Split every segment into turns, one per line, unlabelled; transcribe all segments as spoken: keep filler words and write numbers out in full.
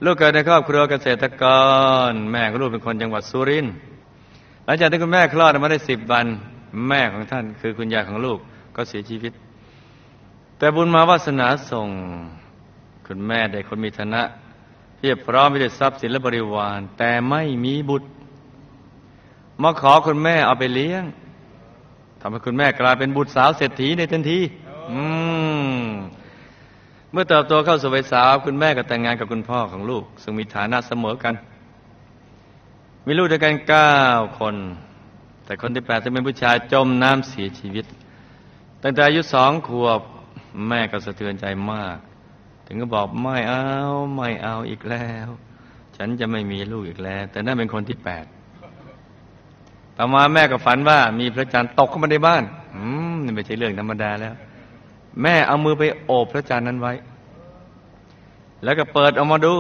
ลูกเกิดในครอบครัวเกษตรกรแม่ของลูกเป็นคนจังหวัดสุรินทร์หลังจากที่คุณแม่คลอดมาได้สิบวันแม่ของท่านคือคุณยายของลูกก็เสียชีวิตแต่บุญมาวาสนาส่งคุณแม่ได้คนมีฐานะเพียบพร้อมไปด้วยทรัพย์สินและบริวารแต่ไม่มีบุตรมาขอคุณแม่เอาไปเลี้ยงทำให้คุณแม่กลายเป็นบุตรสาวเศรษฐีในทันทีอืมเมื่อเติบโตเข้าสู่วัยสาวคุณแม่ก็แต่งงานกับคุณพ่อของลูกซึ่งมีฐานะเสมอกันมีลูกด้วยกันเก้าคนแต่คนที่แปดซึ่งเป็นผู้ชายจมน้ำเสียชีวิตตั้งแต่อายุสองขวบแม่ก็สะเทือนใจมากถึงก็บอกไม่เอาไม่เอาอีกแล้วฉันจะไม่มีลูกอีกแล้วแต่นั่นเป็นคนที่แปดต่อมาแม่ก็ฝันว่ามีพระจันทร์ตกเข้ามาในบ้านอืมนี่ไม่ใช่เรื่องธรรมดาแล้วแม่เอามือไปโอบพระจันทร์นั้นไว้แล้วก็เปิดออกมาดู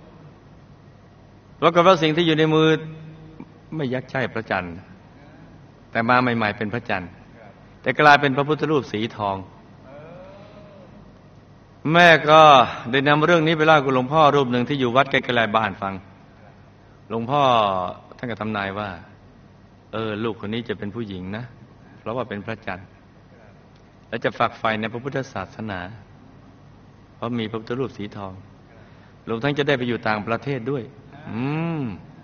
ปรากฏว่าสิ่งที่อยู่ในมือไม่ยักใช่พระจันทร์แต่มาใหม่ๆเป็นพระจันทร์แต่กลายเป็นพระพุทธรูปสีทองแม่ก็ได้นำเรื่องนี้ไปเล่ากับหลวงพ่อรูปหนึ่งที่อยู่วัดใกล้ๆบ้านฟังหลวงพ่อท่านก็ทำนายว่าเออลูกคนนี้จะเป็นผู้หญิงนะเพราะว่าเป็นพระจันทร์และจะฝักใฝ่ในพระพุทธศาสนาเพราะมีพระพุทธรูปสีทองรวมทั้งจะได้ไปอยู่ต่างประเทศด้วยอืม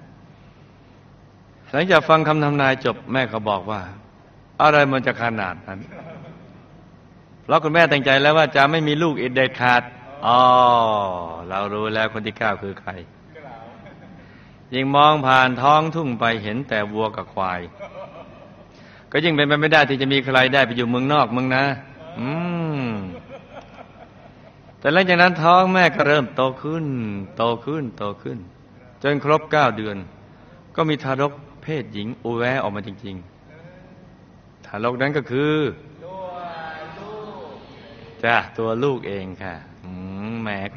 หลังจากฟังคำทำนายจบแม่ก็บอกว่าอะไรมันจะขนาดนั้นเพราะคุณแม่ตั้งใจแล้วว่าจะไม่มีลูกอีกเด็ดขาดอ๋อเรารู้แล้วคนที่เก้าคือใครยิ่งมองผ่านท้องทุ่งไปเห็นแต่วัวกับควายก็ยิ่งเป็นไปไม่ได้ที่จะมีใครได้ไปอยู่เมืองนอกเมืองนาอืมแต่หลังจากนั้นท้องแม่ก็เริ่มโตขึ้นโตขึ้นโตขึ้นจนครบเก้าเดือนก็มีทารกเพศหญิงอุแวะออกมาจริงๆทารกนั้นก็คือตัวลูกจ้ะตัวลูกเองค่ะอืมแหม